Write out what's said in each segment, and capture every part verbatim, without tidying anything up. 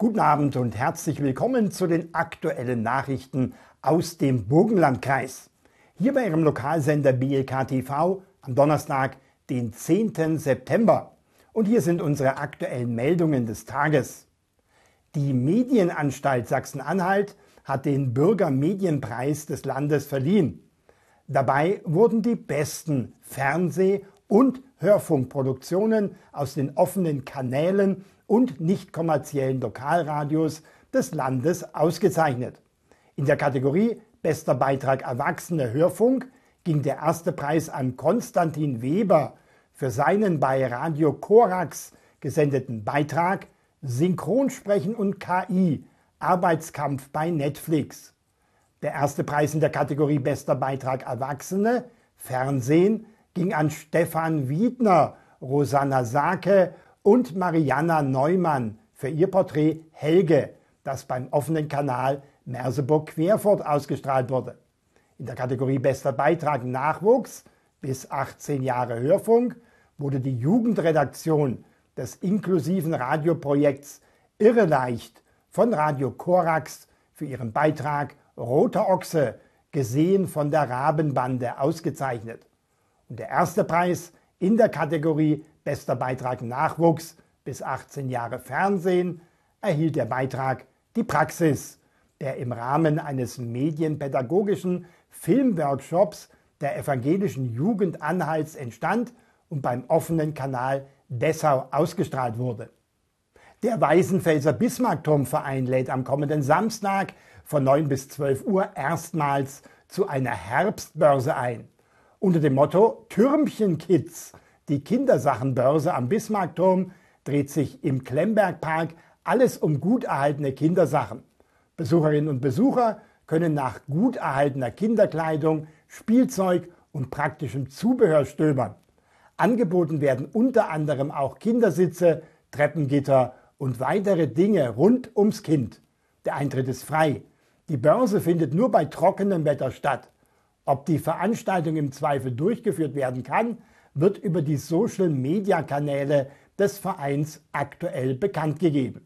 Guten Abend und herzlich willkommen zu den aktuellen Nachrichten aus dem Burgenlandkreis. Hier bei Ihrem Lokalsender B L K T V am Donnerstag, den zehnten September. Und hier sind unsere aktuellen Meldungen des Tages. Die Medienanstalt Sachsen-Anhalt hat den Bürgermedienpreis des Landes verliehen. Dabei wurden die besten Fernseh- und Hörfunkproduktionen aus den offenen Kanälen und nicht kommerziellen Lokalradios des Landes ausgezeichnet. In der Kategorie Bester Beitrag Erwachsene Hörfunk ging der erste Preis an Konstantin Weber für seinen bei Radio Korax gesendeten Beitrag Synchronsprechen und K I – Arbeitskampf bei Netflix. Der erste Preis in der Kategorie Bester Beitrag Erwachsene Fernsehen ging an Stefan Wiedner, Rosanna Sake und Marianna Neumann für ihr Porträt Helge, das beim offenen Kanal Merseburg-Querfurt ausgestrahlt wurde. In der Kategorie Bester Beitrag Nachwuchs bis achtzehn Jahre Hörfunk wurde die Jugendredaktion des inklusiven Radioprojekts Irreleicht von Radio Korax für ihren Beitrag Roter Ochse, gesehen von der Rabenbande, ausgezeichnet. Und der erste Preis in der Kategorie Bester Beitrag Nachwuchs bis achtzehn Jahre Fernsehen erhielt der Beitrag Die Praxis, der im Rahmen eines medienpädagogischen Filmworkshops der evangelischen Jugendanhalts entstand und beim offenen Kanal Dessau ausgestrahlt wurde. Der Weißenfelser Bismarckturmverein lädt am kommenden Samstag von neun bis zwölf Uhr erstmals zu einer Herbstbörse ein. Unter dem Motto Türmchen-Kids, die Kindersachenbörse am Bismarckturm, dreht sich im Klembergpark alles um gut erhaltene Kindersachen. Besucherinnen und Besucher können nach gut erhaltener Kinderkleidung, Spielzeug und praktischem Zubehör stöbern. Angeboten werden unter anderem auch Kindersitze, Treppengitter und weitere Dinge rund ums Kind. Der Eintritt ist frei. Die Börse findet nur bei trockenem Wetter statt. Ob die Veranstaltung im Zweifel durchgeführt werden kann, wird über die Social-Media-Kanäle des Vereins aktuell bekannt gegeben.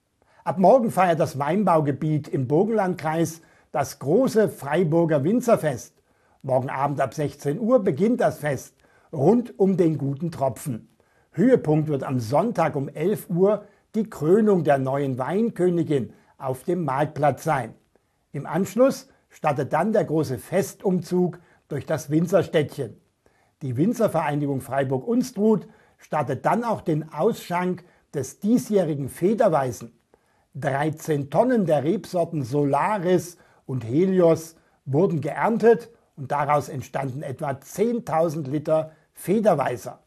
Ab morgen feiert das Weinbaugebiet im Burgenlandkreis das große Freiburger Winzerfest. Morgen Abend ab sechzehn Uhr beginnt das Fest rund um den guten Tropfen. Höhepunkt wird am Sonntag um elf Uhr die Krönung der neuen Weinkönigin auf dem Marktplatz sein. Im Anschluss startet dann der große Festumzug durch das Winzerstädtchen. Die Winzervereinigung Freiburg-Unstrut startet dann auch den Ausschank des diesjährigen Federweißen. dreizehn Tonnen der Rebsorten Solaris und Helios wurden geerntet und daraus entstanden etwa zehntausend Liter Federweißer.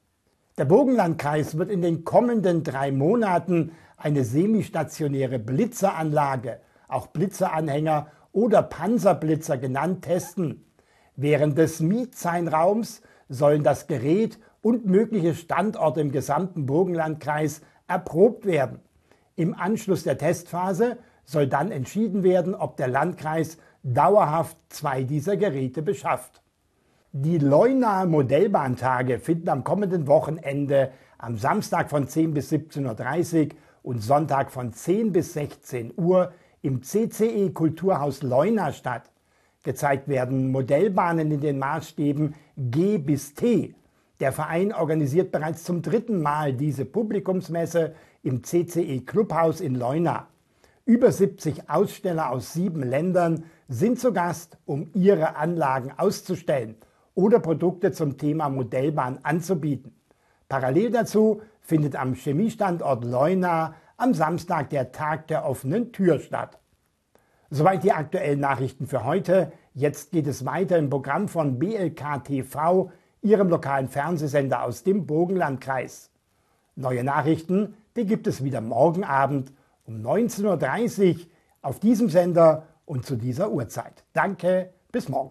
Der Burgenlandkreis wird in den kommenden drei Monaten eine semistationäre Blitzeranlage, auch Blitzeranhänger oder Panzerblitzer genannt, testen. Während des Mietzeinraums sollen das Gerät und mögliche Standorte im gesamten Burgenlandkreis erprobt werden. Im Anschluss der Testphase soll dann entschieden werden, ob der Landkreis dauerhaft zwei dieser Geräte beschafft. Die Leunaer Modellbahntage finden am kommenden Wochenende am Samstag von zehn bis siebzehn Uhr dreißig und Sonntag von zehn bis sechzehn Uhr im C C E Kulturhaus Leuna statt. Gezeigt werden Modellbahnen in den Maßstäben G bis T. Der Verein organisiert bereits zum dritten Mal diese Publikumsmesse im C C E Clubhaus in Leuna. Über siebzig Aussteller aus sieben Ländern sind zu Gast, um ihre Anlagen auszustellen oder Produkte zum Thema Modellbahn anzubieten. Parallel dazu findet am Chemiestandort Leuna am Samstag der Tag der offenen Tür statt. Soweit die aktuellen Nachrichten für heute. Jetzt geht es weiter im Programm von B L K T V, Ihrem lokalen Fernsehsender aus dem Burgenlandkreis. Neue Nachrichten, die gibt es wieder morgen Abend um neunzehn Uhr dreißig auf diesem Sender und zu dieser Uhrzeit. Danke, bis morgen.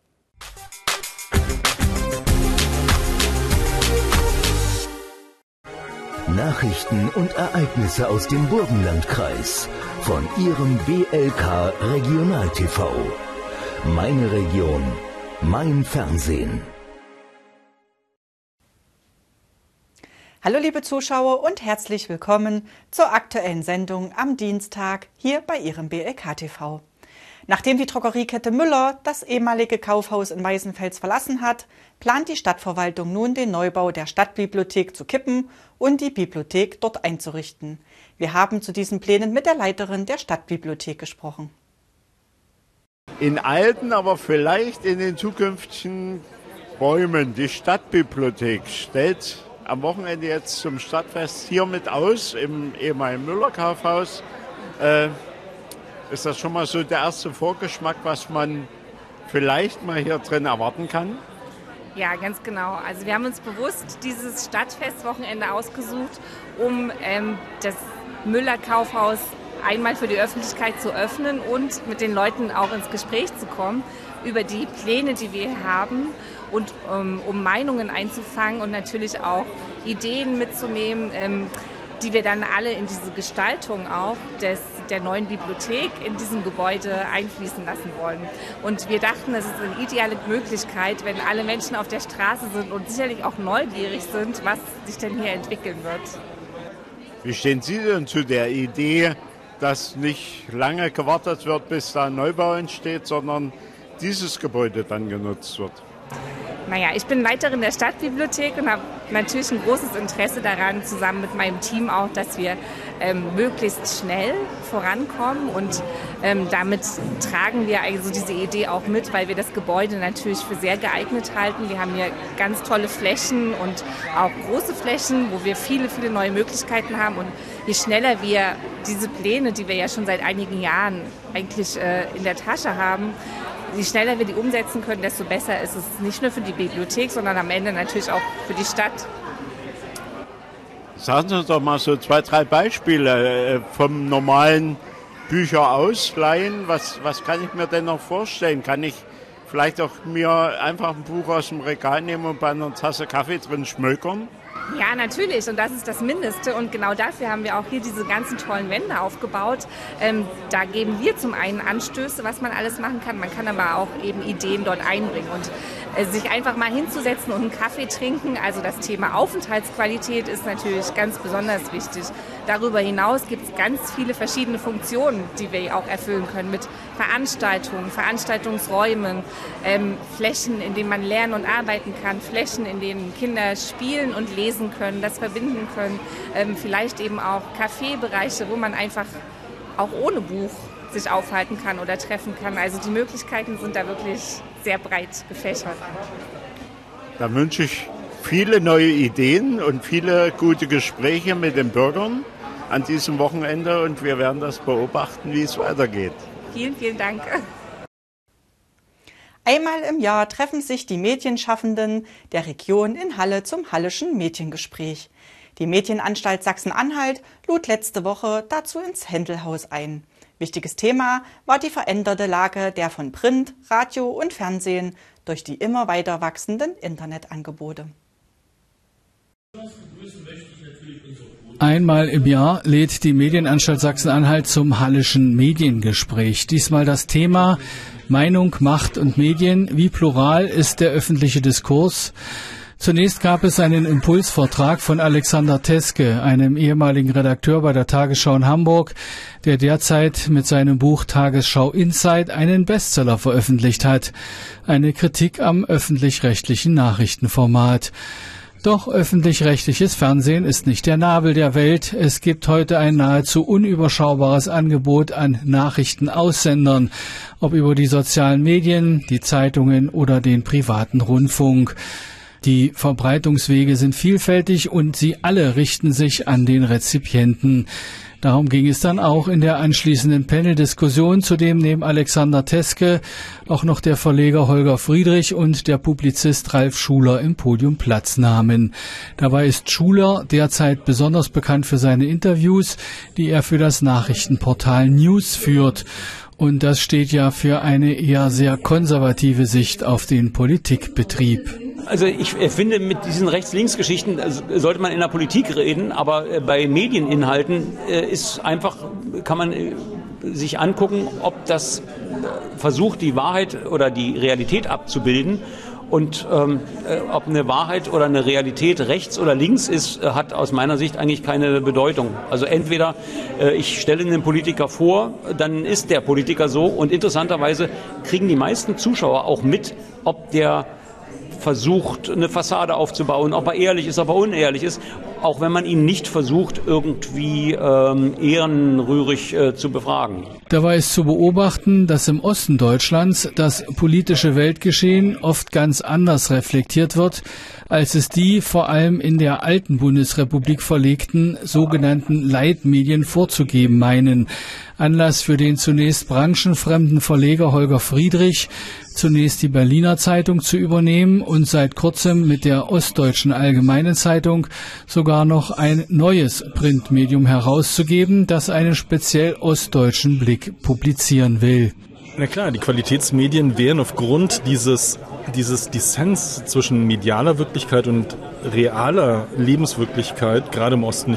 Nachrichten und Ereignisse aus dem Burgenlandkreis von Ihrem B L K Regional T V. Meine Region, mein Fernsehen. Hallo liebe Zuschauer und herzlich willkommen zur aktuellen Sendung am Dienstag hier bei Ihrem B L K T V. Nachdem die Drogeriekette Müller das ehemalige Kaufhaus in Weißenfels verlassen hat, plant die Stadtverwaltung nun den Neubau der Stadtbibliothek zu kippen und die Bibliothek dort einzurichten. Wir haben zu diesen Plänen mit der Leiterin der Stadtbibliothek gesprochen. In alten, aber vielleicht in den zukünftigen Räumen. Die Stadtbibliothek stellt am Wochenende jetzt zum Stadtfest hier mit aus, im ehemaligen Müller-Kaufhaus. Äh, ist das schon mal so der erste Vorgeschmack, was man vielleicht mal hier drin erwarten kann? Ja, ganz genau. Also wir haben uns bewusst dieses Stadtfestwochenende ausgesucht, um ähm, das Müller-Kaufhaus einmal für die Öffentlichkeit zu öffnen und mit den Leuten auch ins Gespräch zu kommen über die Pläne, die wir haben und um, um Meinungen einzufangen und natürlich auch Ideen mitzunehmen, ähm, die wir dann alle in diese Gestaltung auch des, der neuen Bibliothek in diesem Gebäude einfließen lassen wollen. Und wir dachten, es ist eine ideale Möglichkeit, wenn alle Menschen auf der Straße sind und sicherlich auch neugierig sind, was sich denn hier entwickeln wird. Wie stehen Sie denn zu der Idee, dass nicht lange gewartet wird, bis da ein Neubau entsteht, sondern dieses Gebäude dann genutzt wird? Naja, ich bin Leiterin der Stadtbibliothek und habe natürlich ein großes Interesse daran, zusammen mit meinem Team auch, dass wir ähm, möglichst schnell vorankommen. Und ähm, damit tragen wir also diese Idee auch mit, weil wir das Gebäude natürlich für sehr geeignet halten. Wir haben hier ganz tolle Flächen und auch große Flächen, wo wir viele, viele neue Möglichkeiten haben. Und je schneller wir diese Pläne, die wir ja schon seit einigen Jahren eigentlich äh, in der Tasche haben, je schneller wir die umsetzen können, desto besser ist es nicht nur für die Bibliothek, sondern am Ende natürlich auch für die Stadt. Sagen Sie uns doch mal so zwei, drei Beispiele vom normalen Bücher ausleihen. Was, was kann ich mir denn noch vorstellen? Kann ich vielleicht auch mir einfach ein Buch aus dem Regal nehmen und bei einer Tasse Kaffee drin schmökern? Ja, natürlich. Und das ist das Mindeste. Und genau dafür haben wir auch hier diese ganzen tollen Wände aufgebaut. Ähm, da geben wir zum einen Anstöße, was man alles machen kann. Man kann aber auch eben Ideen dort einbringen. Und äh, sich einfach mal hinzusetzen und einen Kaffee trinken. Also das Thema Aufenthaltsqualität ist natürlich ganz besonders wichtig. Darüber hinaus gibt es ganz viele verschiedene Funktionen, die wir auch erfüllen können. Mit Veranstaltungen, Veranstaltungsräumen, ähm, Flächen, in denen man lernen und arbeiten kann. Flächen, in denen Kinder spielen und lesen können, das verbinden können, ähm, vielleicht eben auch Kaffeebereiche, wo man einfach auch ohne Buch sich aufhalten kann oder treffen kann. Also die Möglichkeiten sind da wirklich sehr breit gefächert. Da wünsche ich viele neue Ideen und viele gute Gespräche mit den Bürgern an diesem Wochenende und wir werden das beobachten, wie es weitergeht. Vielen, vielen Dank. Einmal im Jahr treffen sich die Medienschaffenden der Region in Halle zum Halleschen Mediengespräch. Die Medienanstalt Sachsen-Anhalt lud letzte Woche dazu ins Händelhaus ein. Wichtiges Thema war die veränderte Lage der von Print, Radio und Fernsehen durch die immer weiter wachsenden Internetangebote. Einmal im Jahr lädt die Medienanstalt Sachsen-Anhalt zum Halleschen Mediengespräch. Diesmal das Thema Meinung, Macht und Medien. Wie plural ist der öffentliche Diskurs? Zunächst gab es einen Impulsvortrag von Alexander Teske, einem ehemaligen Redakteur bei der Tagesschau in Hamburg, der derzeit mit seinem Buch Tagesschau Insight einen Bestseller veröffentlicht hat. Eine Kritik am öffentlich-rechtlichen Nachrichtenformat. Doch öffentlich-rechtliches Fernsehen ist nicht der Nabel der Welt. Es gibt heute ein nahezu unüberschaubares Angebot an Nachrichtenaussendern, ob über die sozialen Medien, die Zeitungen oder den privaten Rundfunk. Die Verbreitungswege sind vielfältig und sie alle richten sich an den Rezipienten. Darum ging es dann auch in der anschließenden Panel-Diskussion, zu dem neben Alexander Teske auch noch der Verleger Holger Friedrich und der Publizist Ralf Schuler im Podium Platz nahmen. Dabei ist Schuler derzeit besonders bekannt für seine Interviews, die er für das Nachrichtenportal News führt. Und das steht ja für eine eher sehr konservative Sicht auf den Politikbetrieb. Also ich finde, mit diesen Rechts-Links-Geschichten sollte man in der Politik reden, aber bei Medieninhalten ist einfach, kann man sich angucken, ob das versucht, die Wahrheit oder die Realität abzubilden Und ähm, äh, ob eine Wahrheit oder eine Realität rechts oder links ist, äh, hat aus meiner Sicht eigentlich keine Bedeutung. Also entweder äh, ich stelle einen Politiker vor, dann ist der Politiker so. Und interessanterweise kriegen die meisten Zuschauer auch mit, ob der versucht, eine Fassade aufzubauen, ob er ehrlich ist, ob er unehrlich ist, auch wenn man ihn nicht versucht, irgendwie ähm, ehrenrührig äh, zu befragen. Dabei ist zu beobachten, dass im Osten Deutschlands das politische Weltgeschehen oft ganz anders reflektiert wird, als es die vor allem in der alten Bundesrepublik verlegten sogenannten Leitmedien vorzugeben meinen. Anlass für den zunächst branchenfremden Verleger Holger Friedrich, zunächst die Berliner Zeitung zu übernehmen und seit kurzem mit der Ostdeutschen Allgemeinen Zeitung sogar noch ein neues Printmedium herauszugeben, das einen speziell ostdeutschen Blick publizieren will. Na klar, die Qualitätsmedien wären aufgrund dieses, dieses Dissens zwischen medialer Wirklichkeit und realer Lebenswirklichkeit gerade im Osten